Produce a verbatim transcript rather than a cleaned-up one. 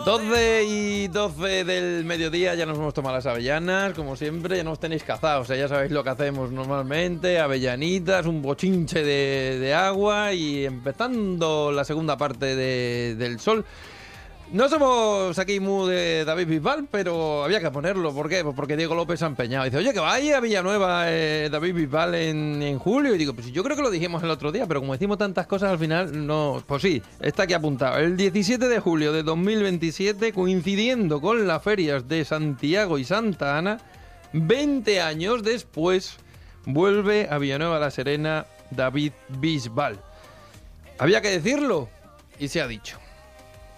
doce y doce del mediodía, ya nos hemos tomado las avellanas, como siempre, ya nos tenéis cazados, o sea, ya sabéis lo que hacemos normalmente, avellanitas, un bochinche de, de agua y empezando la segunda parte de, del sol. No somos aquí muy de David Bisbal, pero había que ponerlo. ¿Por qué? Pues porque Diego López se ha empeñado. Dice, oye, que vaya a Villanueva eh, David Bisbal en, en julio. Y digo, pues yo creo que lo dijimos el otro día, pero como decimos tantas cosas al final, no. Pues sí, está aquí apuntado. El diecisiete de julio de dos mil veintisiete, coincidiendo con las ferias de Santiago y Santa Ana, veinte años después, vuelve a Villanueva la Serena David Bisbal. Había que decirlo y se ha dicho.